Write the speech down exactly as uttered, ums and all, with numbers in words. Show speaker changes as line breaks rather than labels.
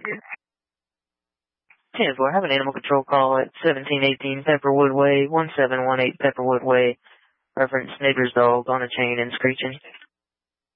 ten four, have an animal control call at seventeen eighteen Pepperwood Way, one seven one eight Pepperwood Way. Reference neighbor's dog on a chain and screeching.